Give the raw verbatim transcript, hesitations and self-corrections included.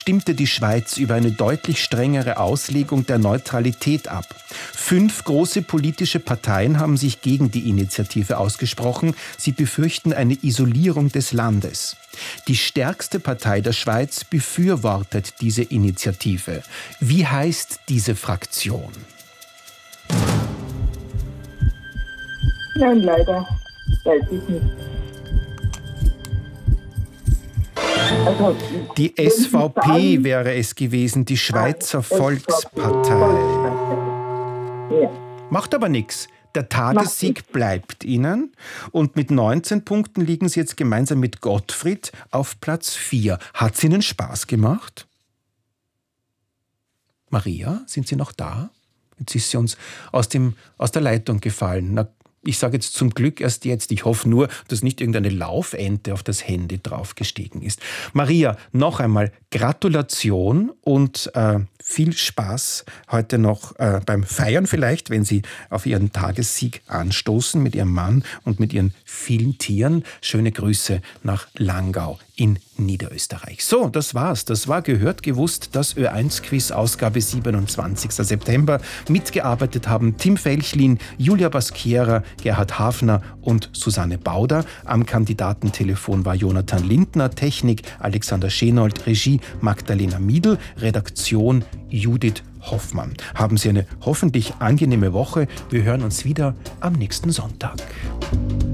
stimmte die Schweiz über eine deutlich strengere Auslegung der Neutralität ab. Fünf große politische Parteien haben sich gegen die Initiative ausgesprochen. Sie befürchten eine Isolierung des Landes. Die stärkste Partei der Schweiz befürwortet diese Initiative. Wie heißt diese Fraktion? Nein, leider weiß ich nicht. Also, die S V P wäre es gewesen, die Schweizer Volkspartei. Ja. Macht aber nichts. Der Tagessieg bleibt Ihnen und mit neunzehn Punkten liegen Sie jetzt gemeinsam mit Gottfried auf Platz vier. Hat es Ihnen Spaß gemacht? Maria, sind Sie noch da? Jetzt ist sie uns aus, dem, aus der Leitung gefallen. Na, ich sage jetzt zum Glück erst jetzt. Ich hoffe nur, dass nicht irgendeine Laufente auf das Handy draufgestiegen ist. Maria, noch einmal Gratulation und äh, viel Spaß heute noch äh, beim Feiern vielleicht, wenn Sie auf Ihren Tagessieg anstoßen mit Ihrem Mann und mit Ihren vielen Tieren. Schöne Grüße nach Langau in Niederösterreich. So, das war's. Das war Gehört, gewusst, das Ö eins Quiz, Ausgabe siebenundzwanzigster September. Mitgearbeitet haben Tim Felchlin, Julia Baskiera, Gerhard Hafner und Susanne Bauder. Am Kandidatentelefon war Jonathan Lindner, Technik Alexander Schenold, Regie Magdalena Miedl, Redaktion Judith Hoffmann. Haben Sie eine hoffentlich angenehme Woche. Wir hören uns wieder am nächsten Sonntag.